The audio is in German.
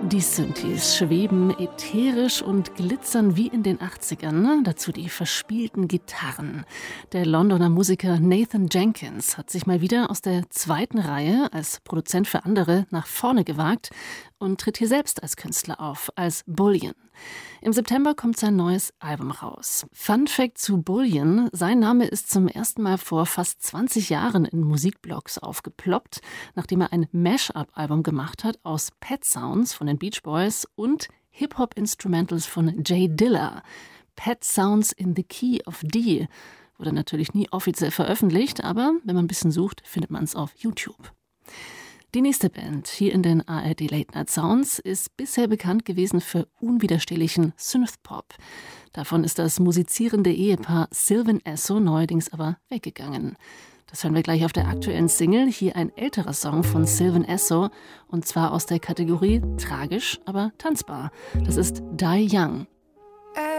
Die Synthes schweben ätherisch und glitzern wie in den 80ern. Dazu die verspielten Gitarren. Der Londoner Musiker Nathan Jenkins hat sich mal wieder aus der zweiten Reihe als Produzent für andere nach vorne gewagt und tritt hier selbst als Künstler auf, als Bullion. Im September kommt sein neues Album raus. Fun Fact zu Bullion: Sein Name ist zum ersten Mal vor fast 20 Jahren in Musikblogs aufgeploppt, nachdem er ein Mash-up-Album gemacht hat aus Pet Sounds von den Beach Boys und Hip-Hop-Instrumentals von Jay Dilla. Pet Sounds in the Key of D wurde natürlich nie offiziell veröffentlicht, aber wenn man ein bisschen sucht, findet man es auf YouTube. Die nächste Band hier in den ARD Late Night Sounds ist bisher bekannt gewesen für unwiderstehlichen Synthpop. Davon ist das musizierende Ehepaar Sylvan Esso neuerdings aber weggegangen. Das hören wir gleich auf der aktuellen Single. Hier ein älterer Song von Sylvan Esso, und zwar aus der Kategorie tragisch, aber tanzbar. Das ist Die Young.